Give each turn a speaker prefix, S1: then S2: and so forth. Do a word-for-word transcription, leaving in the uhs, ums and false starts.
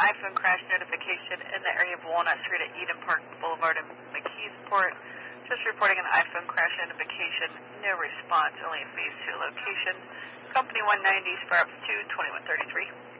S1: iPhone crash notification in the area of Walnut Street at Eden Park Boulevard in McKeesport. Just reporting an iPhone crash notification. No response, only a phase two location. Company one ninety, Sparrows two, twenty-one thirty-three.